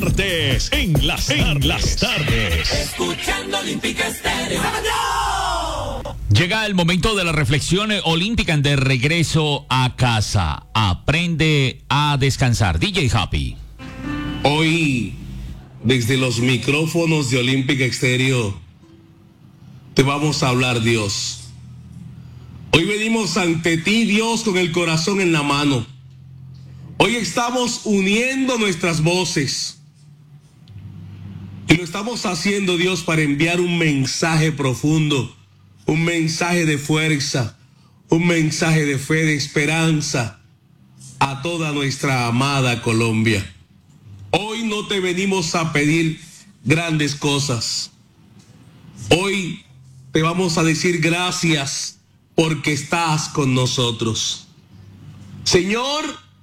tardes. En las tardes. Escuchando Olímpica Estéreo. Llega el momento de la reflexión olímpica de regreso a casa. Aprende a descansar. DJ Happy. Hoy, desde los micrófonos de Olímpica Estéreo, te vamos a hablar, Dios. Hoy venimos ante ti, Dios, con el corazón en la mano. Hoy estamos uniendo nuestras voces. Y lo estamos haciendo, Dios, para enviar un mensaje profundo, un mensaje de fuerza, un mensaje de fe, de esperanza a toda nuestra amada Colombia. Hoy no te venimos a pedir grandes cosas. Hoy te vamos a decir gracias porque estás con nosotros. Señor,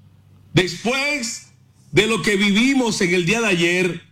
después de lo que vivimos en el día de ayer,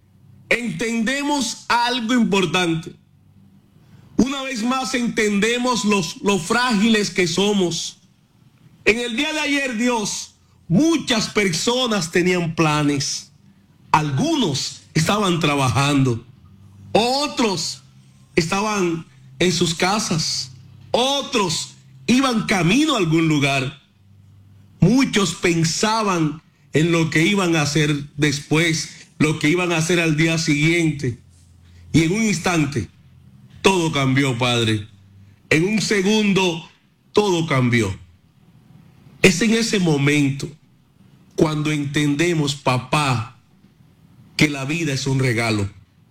entendemos algo importante. Una vez más entendemos lo frágiles que somos. En el día de ayer, Dios, muchas personas tenían planes. Algunos estaban trabajando. Otros estaban en sus casas. Otros iban camino a algún lugar. Muchos pensaban en lo que iban a hacer después, lo que iban a hacer al día siguiente. Y en un instante, todo cambió, Padre. En un segundo, todo cambió. Es en ese momento cuando entendemos, papá, que la vida es un regalo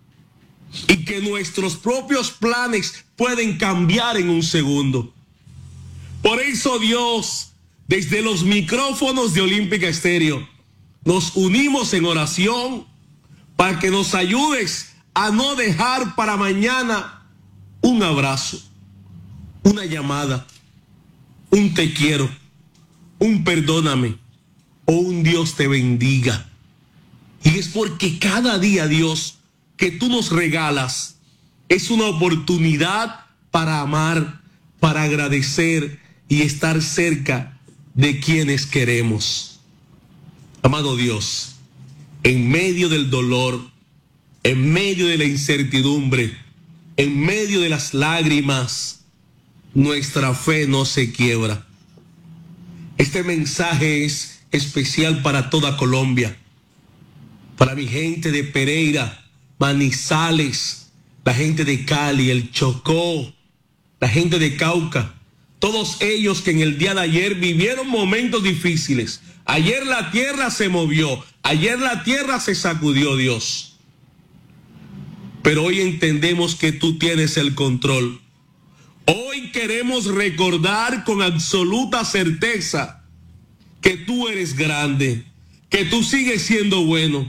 y que nuestros propios planes pueden cambiar en un segundo. Por eso, Dios, desde los micrófonos de Olímpica Estéreo, nos unimos en oración para que nos ayudes a no dejar para mañana un abrazo, una llamada, un te quiero, un perdóname o un Dios te bendiga. Y es porque cada día, Dios, que tú nos regalas es una oportunidad para amar, para agradecer y estar cerca de quienes queremos. Amado Dios, en medio del dolor, en medio de la incertidumbre, en medio de las lágrimas, nuestra fe no se quiebra. Este mensaje es especial para toda Colombia, para mi gente de Pereira, Manizales, la gente de Cali, el Chocó, la gente de Cauca, todos ellos que en el día de ayer vivieron momentos difíciles. Ayer la tierra se movió, ayer la tierra se sacudió, Dios. Pero hoy entendemos que tú tienes el control. Hoy queremos recordar con absoluta certeza que tú eres grande, que tú sigues siendo bueno.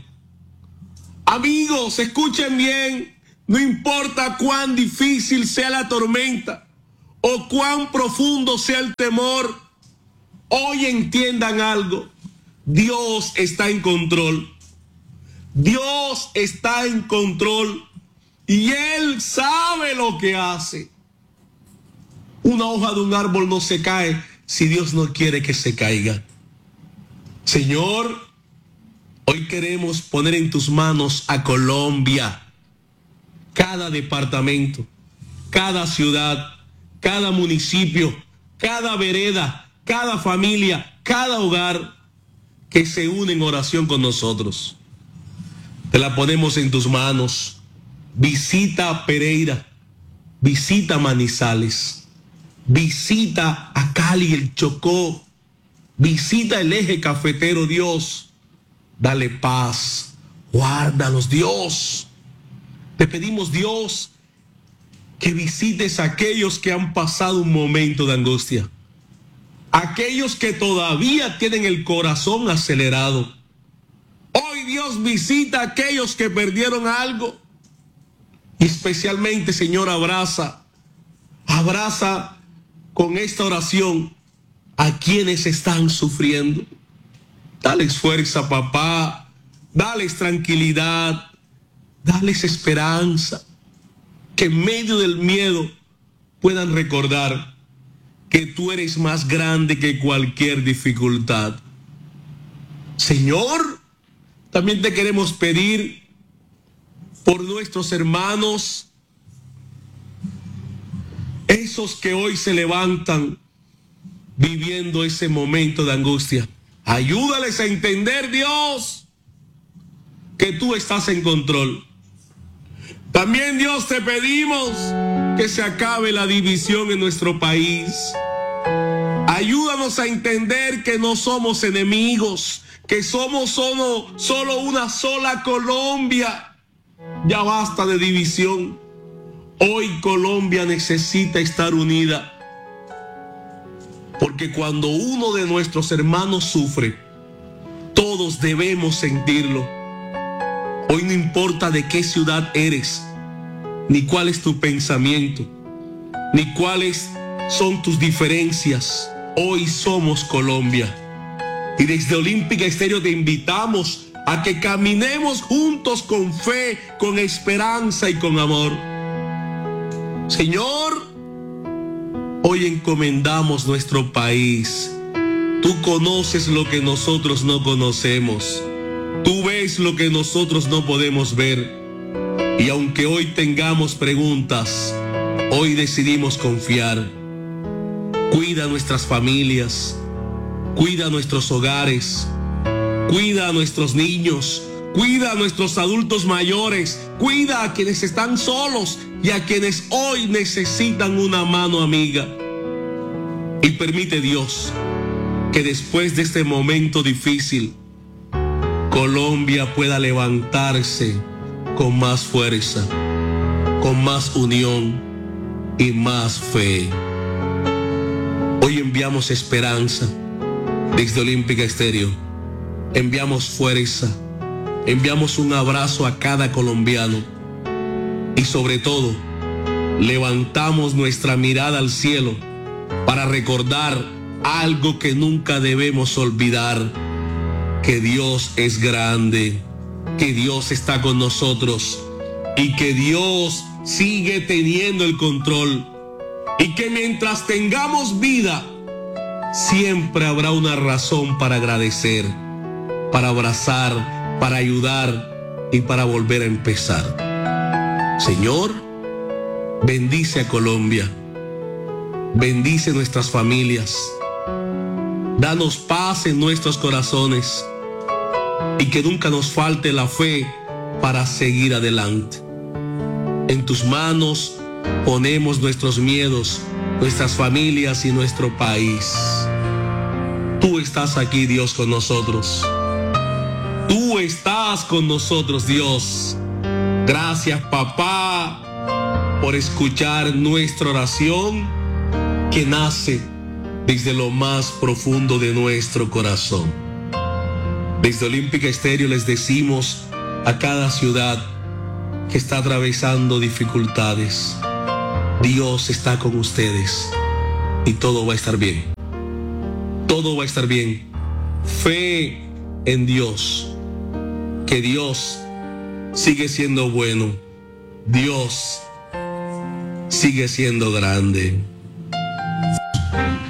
Amigos, escuchen bien, no importa cuán difícil sea la tormenta o cuán profundo sea el temor, hoy entiendan algo, Dios está en control. Dios está en control. Y Él sabe lo que hace. Una hoja de un árbol no se cae si Dios no quiere que se caiga. Señor, hoy queremos poner en tus manos a Colombia. Cada departamento, cada ciudad, cada municipio, cada vereda, cada familia, cada hogar que se une en oración con nosotros. Te la ponemos en tus manos. Visita Pereira, visita Manizales, visita a Cali, el Chocó, visita el eje cafetero, Dios. Dale paz, guárdalos, Dios. Te pedimos, Dios, que visites a aquellos que han pasado un momento de angustia, aquellos que todavía tienen el corazón acelerado. Hoy, Dios, visita a aquellos que perdieron algo. Y especialmente, Señor, abraza con esta oración a quienes están sufriendo. Dales fuerza, papá, dales tranquilidad, dales esperanza, que en medio del miedo puedan recordar que tú eres más grande que cualquier dificultad. Señor, También te queremos pedir por nuestros hermanos, esos que hoy se levantan viviendo ese momento de angustia. Ayúdales a entender, Dios, que tú estás en control. También, Dios, te pedimos que se acabe la división en nuestro país. Ayúdanos a entender que no somos enemigos, que somos solo una sola Colombia. Ya basta de división. Hoy Colombia necesita estar unida. Porque cuando uno de nuestros hermanos sufre, todos debemos sentirlo. Hoy no importa de qué ciudad eres, ni cuál es tu pensamiento, ni cuáles son tus diferencias. Hoy somos Colombia. Y desde Olímpica Estéreo te invitamos a que caminemos juntos con fe, con esperanza y con amor. Señor, hoy encomendamos nuestro país. Tú conoces lo que nosotros no conocemos. Tú ves lo que nosotros no podemos ver. Y aunque hoy tengamos preguntas, hoy decidimos confiar. Cuida nuestras familias, cuida nuestros hogares, cuida a nuestros niños, cuida a nuestros adultos mayores, cuida a quienes están solos y a quienes hoy necesitan una mano amiga. Y permite, Dios, que después de este momento difícil, Colombia pueda levantarse con más fuerza, con más unión y más fe. Hoy enviamos esperanza desde Olímpica Estéreo. Enviamos fuerza, enviamos un abrazo a cada colombiano y sobre todo levantamos nuestra mirada al cielo para recordar algo que nunca debemos olvidar: que Dios es grande, que Dios está con nosotros y que Dios sigue teniendo el control, y que mientras tengamos vida siempre habrá una razón para agradecer, para abrazar, para ayudar y para volver a empezar. Señor, bendice a Colombia, bendice nuestras familias, danos paz en nuestros corazones y que nunca nos falte la fe para seguir adelante. En tus manos ponemos nuestros miedos, nuestras familias y nuestro país. Tú estás aquí, Dios, con nosotros. Tú estás con nosotros, Dios. Gracias, papá, por escuchar nuestra oración que nace desde lo más profundo de nuestro corazón. Desde Olímpica Estéreo les decimos a cada ciudad que está atravesando dificultades: Dios está con ustedes y todo va a estar bien. Todo va a estar bien. Fe en Dios, que Dios sigue siendo bueno. Dios sigue siendo grande.